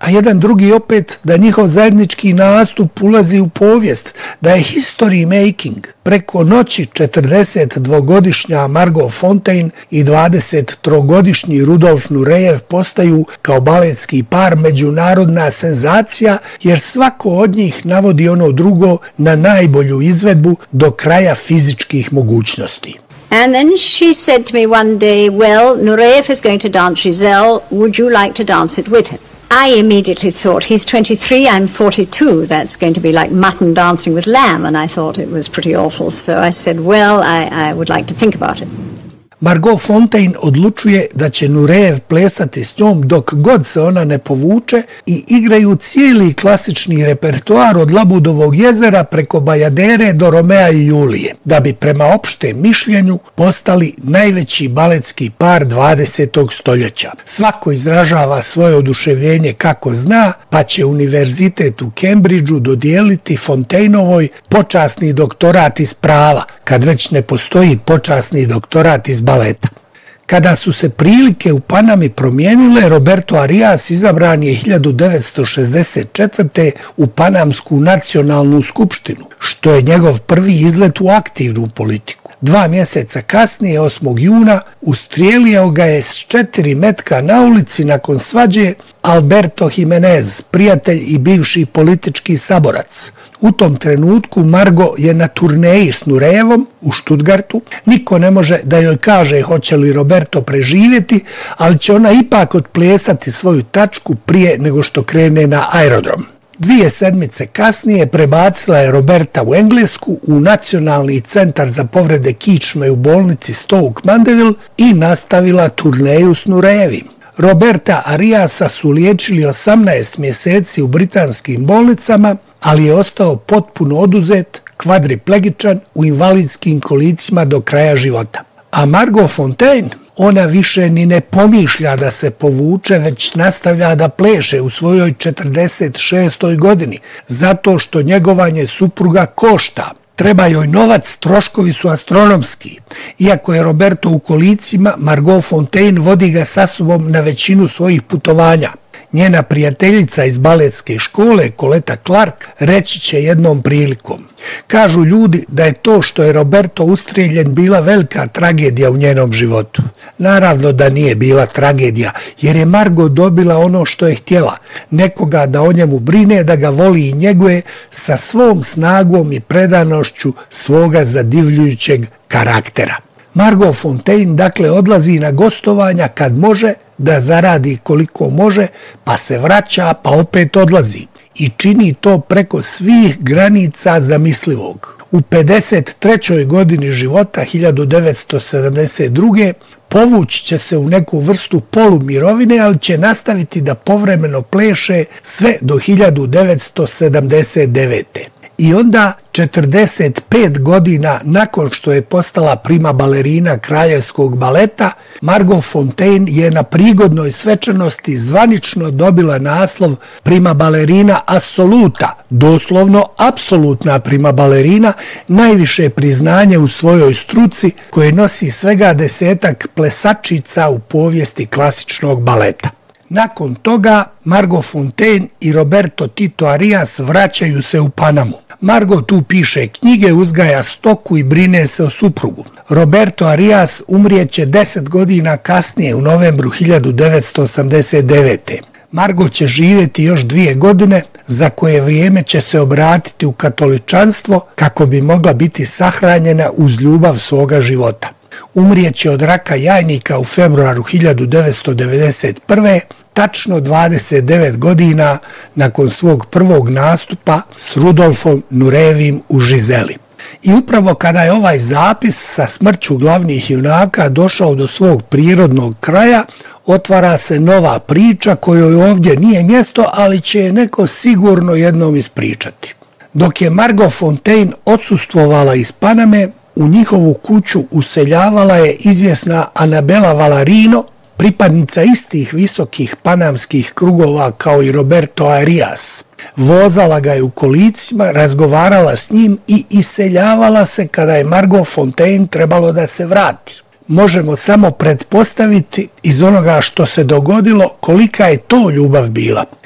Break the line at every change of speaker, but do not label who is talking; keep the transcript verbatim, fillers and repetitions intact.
a jedan drugi opet da njihov zajednički nastup ulazi u povijest, da je history making. Preko noći četrdesetdvogodišnja Margot Fonteyn i dvadesettrogodišnji Rudolf Nurejev postaju kao baletski par međunarodna senzacija, jer svako od njih navodi ono drugo na najbolju izvedbu do kraja fizičkih mogućnosti.
And then she said to me one day, well, Nureyev is going to dance Giselle, would you like to dance it with him? I immediately thought, he's twenty-three, I'm forty-two, that's going to be like mutton dancing with lamb, and I thought it was pretty awful, so I said, well, I, I would like to think about it.
Margot Fonteyn odlučuje da će Nurejev plesati s njom dok god se ona ne povuče i igraju cijeli klasični repertoar od Labudovog jezera preko Bajadere do Romea i Julije, da bi prema opštem mišljenju postali najveći baletski par dvadesetog stoljeća. Svako izražava svoje oduševljenje kako zna, pa će Univerzitet u Cambridgeu dodijeliti Fonteynovoj počasni doktorat iz prava, kad već ne postoji počasni doktorat iz baleta. Kada su se prilike u Panami promijenile, Roberto Arias izabran je hiljadu devetsto šezdeset četvrte u Panamsku nacionalnu skupštinu, što je njegov prvi izlet u aktivnu politiku. Dva mjeseca kasnije, osmog juna, ustrijelio ga je s četiri metka na ulici nakon svađe Alberto Jimenez, prijatelj i bivši politički saborac. U tom trenutku Margot je na turneji s Nurejevom u Stuttgartu. Niko ne može da joj kaže hoće li Roberto preživjeti, ali će ona ipak otplesati svoju tačku prije nego što krene na aerodrom. Dvije sedmice kasnije prebacila je Roberta u Englesku u Nacionalni centar za povrede kičme u bolnici Stoke Mandeville i nastavila turneju s Nurejevim. Roberta Ariasa su liječili osamnaest mjeseci u britanskim bolnicama, ali je ostao potpuno oduzet, kvadriplegičan, u invalidskim kolicima do kraja života. A Margot Fonteyn, ona više ni ne pomišlja da se povuče, već nastavlja da pleše u svojoj četrdeset šestoj godini, zato što njegovanje supruga košta. Treba joj novac, troškovi su astronomski. Iako je Roberto u kolicima, Margot Fonteyn vodi ga sa sobom na većinu svojih putovanja. Njena prijateljica iz baletske škole, Coletta Clark, reći će jednom prilikom: kažu ljudi da je to što je Roberto ustrijeljen bila velika tragedija u njenom životu. Naravno da nije bila tragedija, jer je Margot dobila ono što je htjela, nekoga da o njemu brine, da ga voli i njeguje sa svom snagom i predanošću svoga zadivljujućeg karaktera. Margot Fonteyn dakle odlazi na gostovanja kad može, da zaradi koliko može, pa se vraća, pa opet odlazi. I čini to preko svih granica zamislivog. U pedeset trećoj godini života, hiljadu devetsto sedamdeset druge. povući će se u neku vrstu polumirovine, ali će nastaviti da povremeno pleše sve do hiljadu devetsto sedamdeset devete. I onda, četrdeset pet godina nakon što je postala prima balerina kraljevskog baleta, Margot Fonteyn je na prigodnoj svečanosti zvanično dobila naslov prima balerina assoluta, doslovno apsolutna prima balerina, najviše priznanje u svojoj struci koje nosi svega desetak plesačica u povijesti klasičnog baleta. Nakon toga, Margot Fonteyn i Roberto Tito Arias vraćaju se u Panamu. Margot tu piše knjige, uzgaja stoku i brine se o suprugu. Roberto Arias umrijeće deset godina kasnije u novembru hiljadu devetsto osamdeset devete. Margot će živjeti još dvije godine, za koje vrijeme će se obratiti u katoličanstvo kako bi mogla biti sahranjena uz ljubav svoga života. Umrijeće od raka jajnika u februaru hiljadu devetsto devedeset prve. tačno dvadeset devet godina nakon svog prvog nastupa s Rudolfom Nurejevim u Giseli. I upravo kada je ovaj zapis sa smrću glavnih junaka došao do svog prirodnog kraja, otvara se nova priča kojoj ovdje nije mjesto, ali će je neko sigurno jednom ispričati. Dok je Margot Fonteyn odsustvovala iz Paname, u njihovu kuću useljavala je izvjesna Anabela Valarino, pripadnica istih visokih panamskih krugova kao i Roberto Arias. Vozala ga je u kolicima, razgovarala s njim i iseljavala se kada je Margot Fonteyn trebalo da se vrati. Možemo samo pretpostaviti iz onoga što se dogodilo kolika je to ljubav bila.